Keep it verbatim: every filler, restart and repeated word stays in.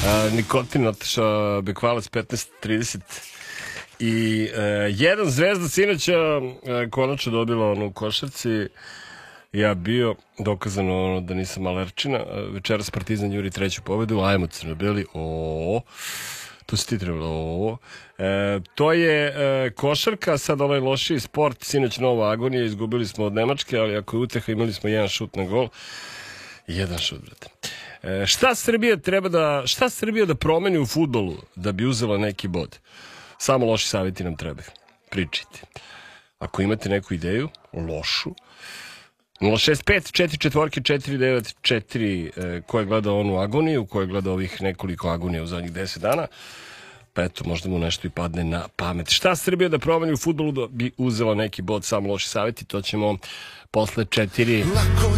Nikotin otišao Bekvalac petnaest trideset i e, jedan Zvezda sinoća e, konačno dobila ono u košarci. Ja bio dokazano ono da nisam alerčina. Večeras Partizan juri treću pobedu. Ajmo crno-beli. O, tu si ti trebalo. O, e, to je e, košarka, sad ovaj lošiji sport. Sinoć nova agonija. Izgubili smo od Nemačke, ali ako je uteha imali smo jedan šut na gol. Jedan šut, brate. E, šta Srbija treba da, šta Srbija da promeni u fudbalu da bi uzela neki bod? Samo loši savjeti nam trebaju. Pričajte. Ako imate neku ideju, lošu, nula šest pet četiri četiri četiri devet četiri e, ko je gledao onu agoniju, ko je gledao ovih nekoliko agonija u zadnjih deset dana, pa eto, možda mu nešto i padne na pamet. Šta Srbija da promeni u fudbalu da bi uzela neki bod? Samo loši savjeti, to ćemo posle četiri